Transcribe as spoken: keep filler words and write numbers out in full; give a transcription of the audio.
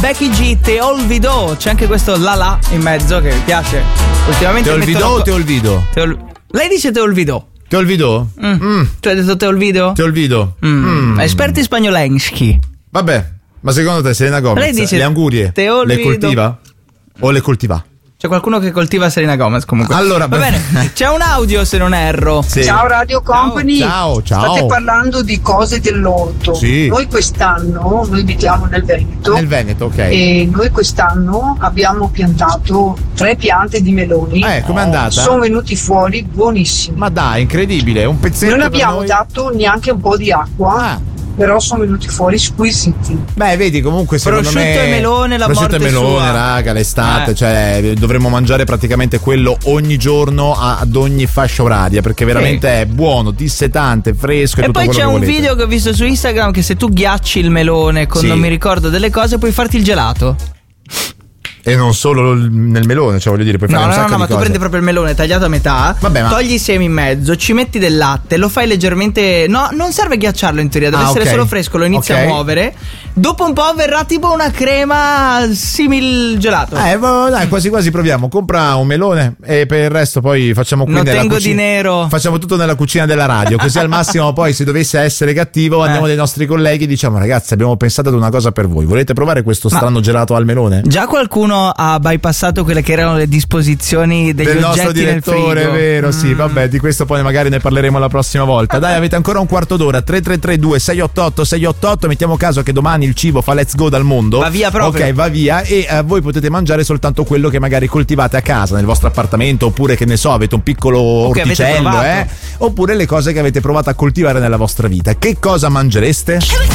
Becky G, Te olvidò. C'è anche questo la la in mezzo che mi piace. Ultimamente Te olvidò o te olvido? Te ol... Lei dice te olvidò. Te olvidò? Mm. Mm. Tu hai detto te olvidò? Te olvido. Mm. Mm. Esperti spagnolenschi. Vabbè, ma secondo te Selena Gomez Lei dice le angurie te le olvido. coltiva? O le coltiva? C'è qualcuno che coltiva Selena Gomez comunque. Allora, va beh. bene, c'è un audio se non erro. Sì. Ciao Radio Company. Ciao, ciao. State parlando di cose dell'orto. Sì. Noi quest'anno, noi abitiamo nel Veneto. Nel Veneto, ok. E noi quest'anno abbiamo piantato tre piante di meloni. Eh, com'è andata? Sono venuti fuori buonissimi. Ma dai, incredibile, un pezzetto. Non abbiamo per noi. dato neanche un po' di acqua. Ah. Però sono venuti fuori squisiti. Beh, vedi, comunque secondo prosciutto me e melone, la prosciutto morte e melone, sua. raga, l'estate, Eh. cioè dovremmo mangiare praticamente quello ogni giorno ad ogni fascia oraria, perché veramente Sì. è buono, dissetante, fresco e, E tutto poi quello c'è che un volete. video che ho visto su Instagram che se tu ghiacci il melone con Sì. non mi ricordo delle cose puoi farti il gelato. E non solo il- nel melone, cioè voglio dire, puoi fare No, un no, no, sacco ma di tu cose. prendi proprio il melone tagliato a metà, Vabbè, ma- togli i semi in mezzo, ci metti del latte, lo fai leggermente. No, non serve ghiacciarlo in teoria, deve Ah, essere ok. solo fresco, lo inizi Ok. a muovere. Dopo un po' verrà tipo una crema simil gelato. Eh, boh, dai, quasi quasi proviamo. Compra un melone e per il resto poi facciamo qui Non nella tengo cucina. di nero. Facciamo tutto nella cucina della radio. Così al massimo poi se dovesse essere cattivo andiamo Eh. dai nostri colleghi e diciamo ragazzi abbiamo pensato ad una cosa per voi. Volete provare questo Ma- strano gelato al melone? Già qualcuno ha bypassato quelle che erano le disposizioni degli Del oggetti nostro direttore, nel è frigo. vero, sì, Mm. vabbè, di questo poi magari ne parleremo la prossima volta. Dai, avete ancora un quarto d'ora. tre tre tre due sei otto otto sei otto otto. Mettiamo caso che domani il cibo fa let's go dal mondo. Va via proprio. Ok, va via e eh, voi potete mangiare soltanto quello che magari coltivate a casa, nel vostro appartamento, oppure che ne so, avete un piccolo che avete orticello, provato. eh? Oppure le cose che avete provato a coltivare nella vostra vita. Che cosa mangereste?